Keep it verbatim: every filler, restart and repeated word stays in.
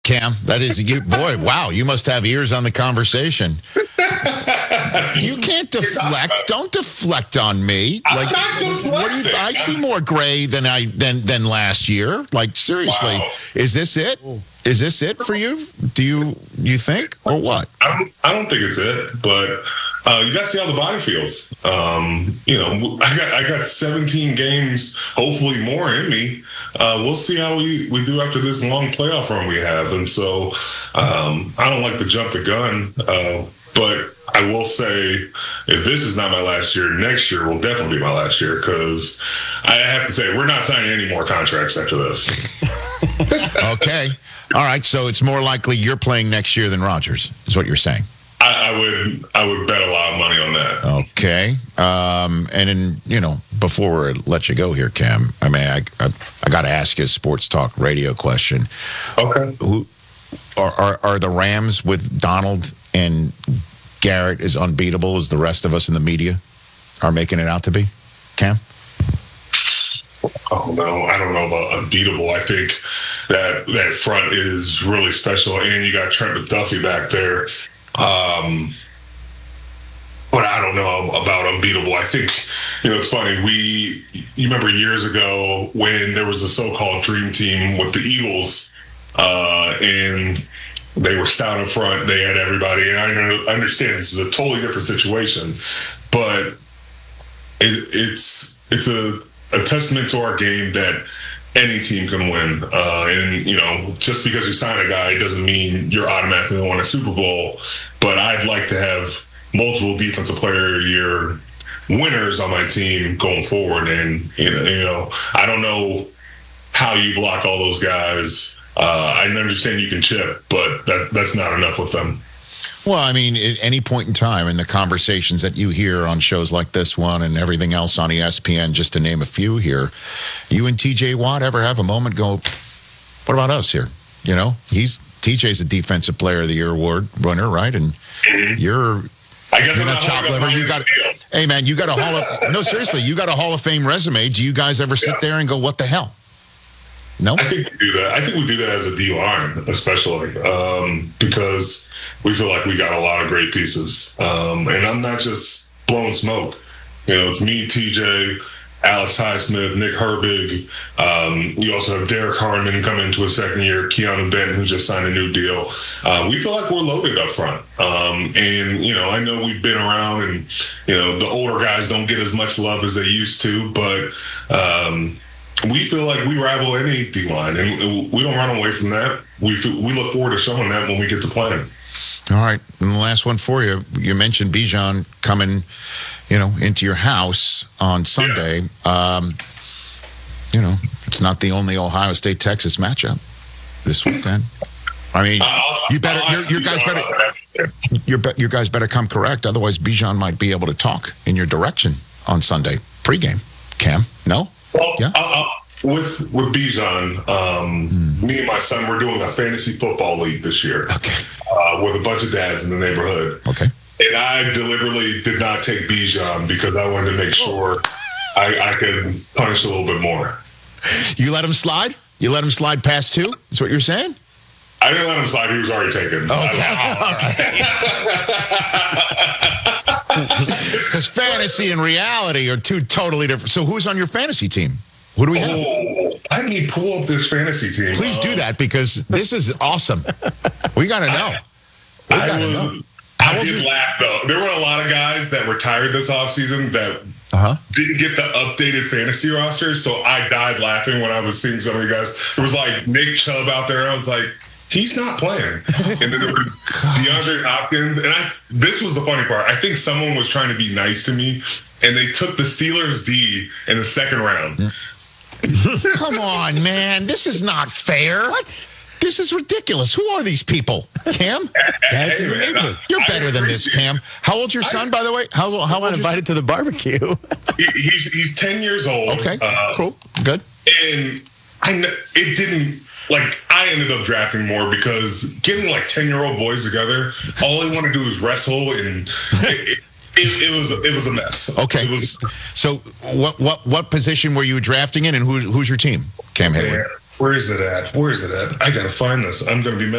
Cam, that is you, boy. Wow, you must have ears on the conversation. You can't deflect. Don't deflect on me. I'm Like, not deflecting. what do you, I see more gray than I than than last year. Like, seriously, Wow. is this it? Is this it for you? Do you you think or what? I don't, I don't think it's it, but uh, you got to see how the body feels. Um, you know, I got I got seventeen games, hopefully more in me. Uh, we'll see how we, we do after this long playoff run we have. And so um, I don't like to jump the gun, uh, but I will say if this is not my last year, next year will definitely be my last year because I have to say we're not signing any more contracts after this. Okay. All right. So it's more likely you're playing next year than Rodgers, is what you're saying. I, I would I would bet a lot of money on that. Okay. Um, and then, you know, before we let you go here, Cam, I mean, I I, I got to ask you a sports talk radio question. Okay. Who are, are are the Rams with Donald and Garrett as unbeatable as the rest of us in the media are making it out to be? Cam? Oh no, I don't know about unbeatable. I think that that front is really special, and you got Trent McDuffie back there. Um, but I don't know about unbeatable. I think, you know, it's funny. We, you remember years ago when there was a so-called dream team with the Eagles, uh, and they were stout up front. They had everybody, and I know- I understand this is a totally different situation, but it, it's it's a, a testament to our game that any team can win. Uh, and, you know, just because you sign a guy doesn't mean you're automatically going to win a Super Bowl. But I'd like to have multiple Defensive Player of the Year winners on my team going forward. And, you know, you know I don't know how you block all those guys. Uh, I understand you can chip, but that that's not enough with them. Well, I mean, at any point in time in the conversations that you hear on shows like this one and everything else on E S P N, just to name a few here, you and T J Watt ever have a moment go, what about us here? You know, he's T J's a Defensive Player of the Year award winner, right? And you're I guess you're I'm a not chop holding up liver. my You got, deal. hey man, you got a hall of no, seriously, you got a Hall of Fame resume. Do you guys ever sit Yeah. there and go, what the hell? No. I think we do that. I think we do that as a D line, especially um, because we feel like we got a lot of great pieces. Um, and I'm not just blowing smoke. You know, it's me, T J, Alex Highsmith, Nick Herbig. Um, you also have Derek Harmon coming into his second year, Keanu Benton, who just signed a new deal. Uh, we feel like we're loaded up front. Um, and, you know, I know we've been around and, you know, the older guys don't get as much love as they used to, but um, we feel like we rival any D-line, and we don't run away from that. We feel, we look forward to showing that when we get to playing. All right. And the last one for you. You mentioned Bijan coming, you know, into your house on Sunday. Yeah. Um, you know, it's not the only Ohio State-Texas matchup this weekend. I mean, uh, you better, your, your guys better, your, your guys better come correct. Otherwise, Bijan might be able to talk in your direction on Sunday pregame. Cam, no? Well, yeah. uh, uh, with with Bijan, um, mm. me and my son, we're doing a fantasy football league this year. Okay. Uh, with a bunch of dads in the neighborhood. Okay. And I deliberately did not take Bijan because I wanted to make sure I, I could punish a little bit more. You let him slide? You let him slide past two? Is what you're saying? I didn't let him slide. He was already taken. Because fantasy and reality are two totally different. So who's on your fantasy team? Who do we have? Oh, I need to pull up this fantasy team. Please uh, do that because this is awesome. We got to know. We I, gotta was, know. I did laugh, though. There were a lot of guys that retired this offseason that uh-huh. didn't get the updated fantasy roster, so I died laughing when I was seeing some of you guys. It was like Nick Chubb out there, and I was like, he's not playing. And then there was DeAndre Hopkins. And I, this was the funny part. I think someone was trying to be nice to me, and they took the Steelers D in the second round. Come on, man. This is not fair. What? This is ridiculous. Who are these people? Cam? That's hey, man, man, You're better than this, Cam. How old's your son, I, by the way? How, how I want invited to the barbecue. he, he's he's ten years old. Okay, uh, cool. Good. And I it didn't... Like, I ended up drafting more because getting, like, ten-year-old boys together, all they want to do is wrestle, and it, it, it, it was it was a mess. Okay. It was, so what what what position were you drafting in, and who, who's your team, Cam Hayward? Where is it at? Where is it at? I gotta find this. I'm gonna be mad.